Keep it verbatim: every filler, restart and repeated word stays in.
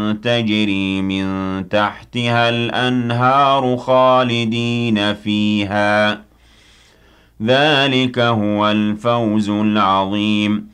تَجْرِي مِن تَحْتِهَا الْأَنْهَارُ خَالِدِينَ فِيهَا ۚ ذَٰلِكَ هُوَ الْفَوْزُ الْعَظِيمُ